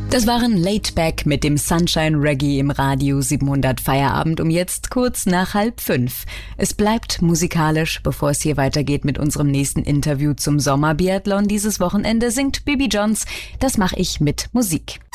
Das waren Laid Back mit dem Sunshine Reggae im Radio 700 Feierabend um jetzt kurz nach 4:30. Es bleibt musikalisch, bevor es hier weitergeht mit unserem nächsten Interview zum Sommerbiathlon. Dieses Wochenende singt Bibi Johns. Das mache ich mit Musik.